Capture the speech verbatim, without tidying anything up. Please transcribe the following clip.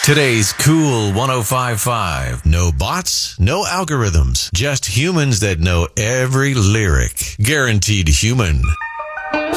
Today's Cool one oh five point five. No bots, no algorithms, just humans that know every lyric. Guaranteed human.